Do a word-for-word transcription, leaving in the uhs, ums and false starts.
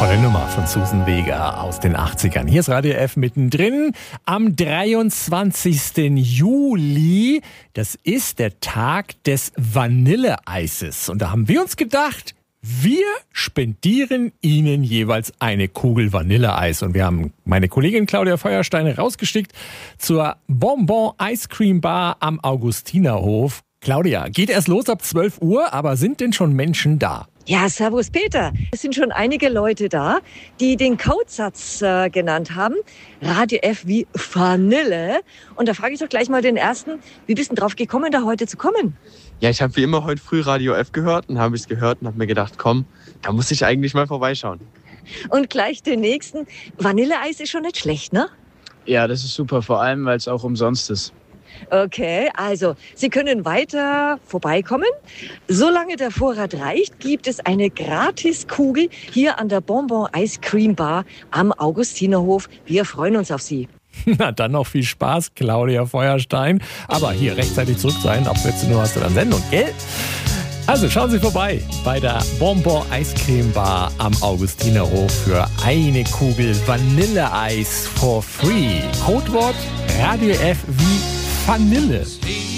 Tolle Nummer von Susan Vega aus den achtzigern. Hier ist Radio F mittendrin am dreiundzwanzigsten Juli. Das ist der Tag des Vanilleeises. Und da haben wir uns gedacht, wir spendieren Ihnen jeweils eine Kugel Vanilleeis. Und wir haben meine Kollegin Claudia Feuerstein rausgeschickt zur Bonbon Ice Cream Bar am Augustinerhof. Claudia, geht erst los ab zwölf Uhr, aber sind denn schon Menschen da? Ja, servus Peter. Es sind schon einige Leute da, die den Codesatz äh, genannt haben. Radio F wie Vanille. Und da frage ich doch gleich mal den Ersten, wie bist du drauf gekommen, da heute zu kommen? Ja, ich habe wie immer heute früh Radio F gehört und habe es gehört und habe mir gedacht, komm, da muss ich eigentlich mal vorbeischauen. Und gleich den Nächsten. Vanilleeis ist schon nicht schlecht, ne? Ja, das ist super, vor allem, weil es auch umsonst ist. Okay, also Sie können weiter vorbeikommen. Solange der Vorrat reicht, gibt es eine Gratiskugel hier an der Bonbon Ice Cream Bar am Augustinerhof. Wir freuen uns auf Sie. Na, dann noch viel Spaß, Claudia Feuerstein. Aber hier rechtzeitig zurück sein. Ab vierzehn Uhr hast du dann Sendung, gell? Also schauen Sie vorbei bei der Bonbon Ice Cream Bar am Augustinerhof für eine Kugel Vanilleeis for free. Codewort Radio F wie Vanille.